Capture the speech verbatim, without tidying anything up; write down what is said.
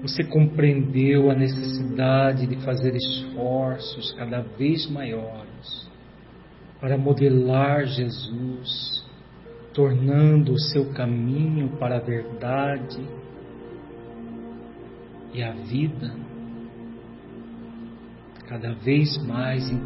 Você compreendeu a necessidade de fazer esforços cada vez maiores para modelar Jesus, tornando o seu caminho para a verdade e a vida cada vez mais